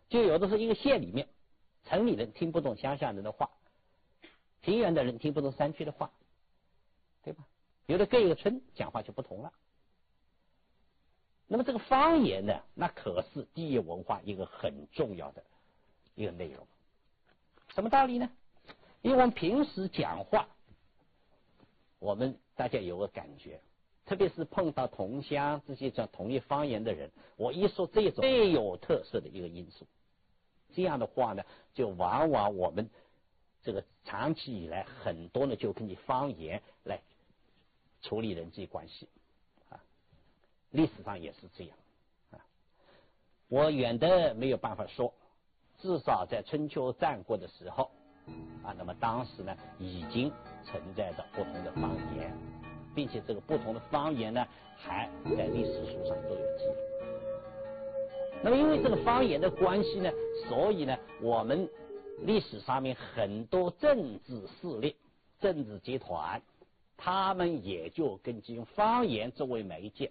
就有的是一个县里面，城里人听不懂乡下人的话，平原的人听不懂山区的话，对吧？有的各一个村讲话就不同了。那么这个方言呢，那可是地域文化一个很重要的一个内容。什么道理呢？因为我们平时讲话，我们大家有个感觉，特别是碰到同乡这些讲同一方言的人，我一说这种最有特色的一个因素，这样的话呢，就往往我们这个长期以来很多呢就根据方言来处理人际关系啊，历史上也是这样啊。我远的没有办法说，至少在春秋战国的时候啊，那么当时呢已经存在着不同的方言，并且这个不同的方言呢还在历史书上都有记录。那么因为这个方言的关系呢，所以呢我们历史上面很多政治势力、政治集团，他们也就根据用方言作为媒介。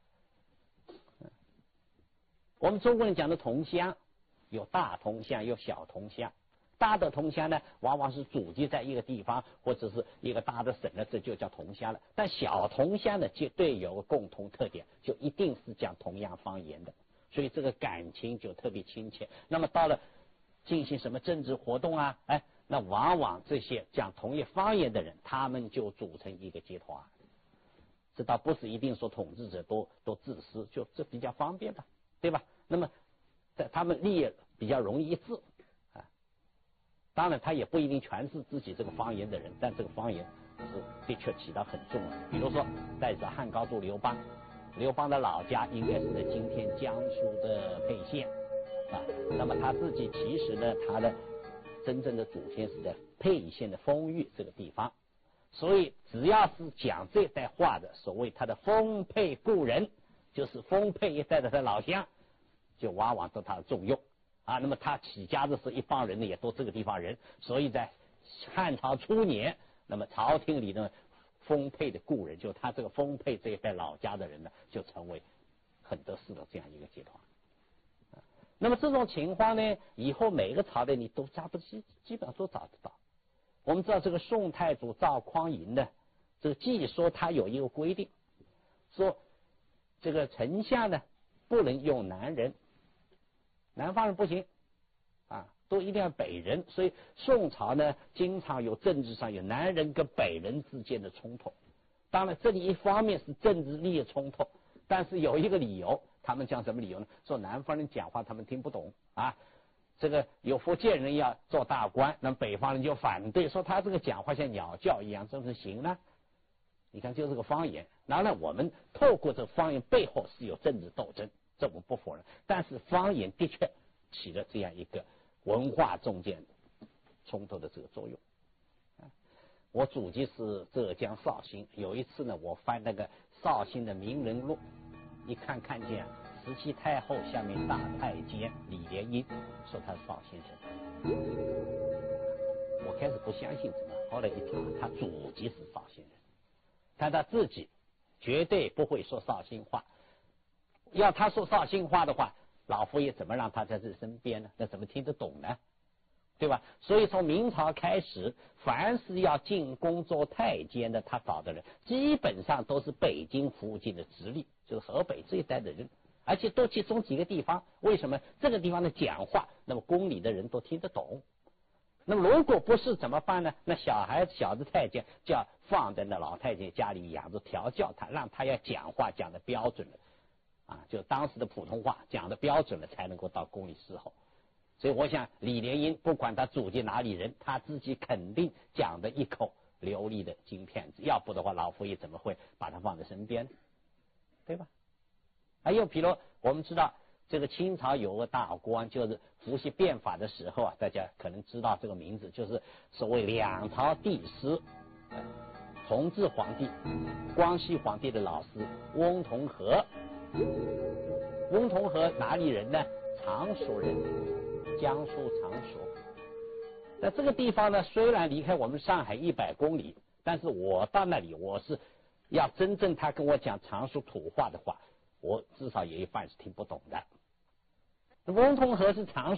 我们中国人讲的同乡，有大同乡，有小同乡。大的同乡呢，往往是祖籍在一个地方或者是一个大的省呢，这就叫同乡了。但小同乡呢，绝对有个共同特点，就一定是讲同样方言的，所以这个感情就特别亲切。那么到了进行什么政治活动啊，那往往这些讲同一方言的人，他们就组成一个集团。这倒不是一定说统治者都自私，就这比较方便吧，对吧？那么在他们利益比较容易一致啊。当然，他也不一定全是自己这个方言的人，但这个方言是的确起到很重要的。比如说，在这汉高祖刘邦，刘邦的老家应该是在今天江苏的沛县啊。那么他自己其实呢，他的真正的祖先是在沛县的丰裕这个地方，所以只要是讲这代话的，所谓他的丰沛故人，就是丰沛一带的他老乡，就往往得他的重用啊。那么他起家的是一帮人呢，也都这个地方人，所以在汉朝初年，那么朝廷里呢，丰沛的故人，就他这个丰沛这一代老家的人呢，就成为很得势的这样一个集团。那么这种情况呢，以后每个朝代你都基本上都找得到。我们知道这个宋太祖赵匡胤呢，这个据说他有一个规定，说这个丞相呢不能用南人，南方人不行啊，都一定要北人。所以宋朝呢经常有政治上有南人跟北人之间的冲突。当然这里一方面是政治利益冲突，但是有一个理由，他们讲什么理由呢？说南方人讲话他们听不懂啊，这个有福建人要做大官，那么北方人就反对，说他这个讲话像鸟叫一样，这是行呢？你看就是个方言。当然我们透过这个方言背后是有政治斗争，这我们不否认，但是方言的确起了这样一个文化中间冲突的这个作用。我祖籍是浙江绍兴，有一次呢我翻那个绍兴的名人录，一看见17太后下面大太监李莲英，说他是绍兴人。我开始不相信什么，后来一查，他祖籍是绍兴人，但他自己绝对不会说绍兴话。要他说绍兴话的话，老佛爷怎么让他在这身边呢？那怎么听得懂呢？对吧？所以从明朝开始，凡是要进宫做太监的，他找的人基本上都是北京附近的直隶，就是河北这一带的人，而且都集中几个地方。为什么？这个地方的讲话，那么宫里的人都听得懂。那么如果不是怎么办呢？那小的太监就要放在那老太监家里养着，调教他，让他要讲话讲的标准了啊，就当时的普通话讲的标准了，才能够到宫里侍候。所以我想李莲英不管他祖籍哪里人，他自己肯定讲的一口流利的京片子，要不的话老佛爷怎么会把他放在身边，对吧？还有比如我们知道这个清朝有个大官，就是伏羲变法的时候啊，大家可能知道这个名字，就是所谓两朝帝师同治皇帝光绪皇帝的老师翁同龢。翁同龢哪里人呢？常熟人，江苏常熟。在这个地方呢，虽然离开我们上海100公里，但是我到那里，我是要真正他跟我讲常熟土话的话，我至少有一半是听不懂的。翁同龢是常熟